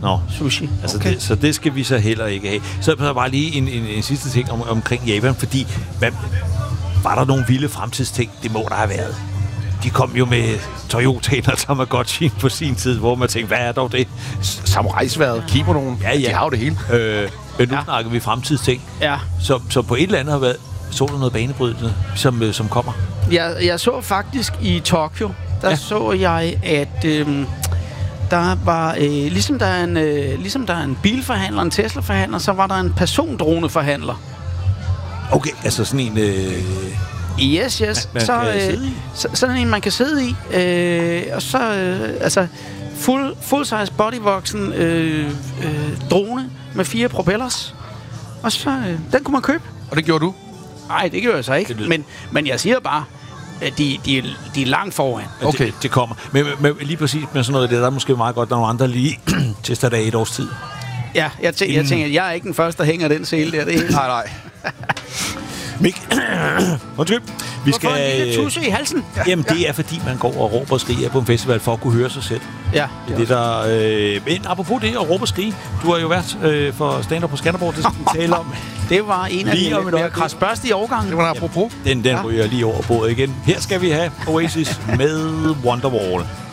Nå. Sushi. Altså Okay. så det skal vi så heller ikke have. Så bare lige en sidste ting omkring Japan, fordi var der nogle vilde fremtidsting? Det må der have været. De kom jo med Toyotaen og Tamagotchi på sin tid, hvor man tænkte, hvad er dog det? Samurajsværet, kimonoen, de har jo det hele. Men nu snakker vi fremtidsting. Ja. Så på et eller andet har været, så du noget banebrydende, som kommer? Jeg så faktisk i Tokyo, der så jeg, at der var, ligesom der er en bilforhandler, en Tesla-forhandler, så var der en persondroneforhandler. Okay, altså sådan en... Yes. Man kan sidde i? Sådan en, man kan sidde i. Og så, altså, full-size bodyvoksen drone med 4 propellers. Og så, den kunne man købe. Og det gjorde du? Nej, det gjorde jeg så ikke. Men jeg siger bare, at de er langt foran. Okay. Det kommer. Men lige præcis med sådan noget, det der er måske meget godt, der er nogle andre lige tester der i et års tid. Ja, jeg tænker, at jeg er ikke den første, der hænger den sele der. Det er Nej. Mik, undskyld. Vi Hvorfor en lille tusse i halsen? Jamen, det er fordi, man går og råber og skriger på en festival for at kunne høre sig selv. Ja. Det der, men apropos det at råbe og skrige, du har jo været for stand-up på Skanderborg, det skal vi tale om. Det var en af Lige om de et mere øjeblik. krasbørstige årgange. Det var apropos. Den ryger lige over bordet igen. Her skal vi have Oasis med Wonderwall.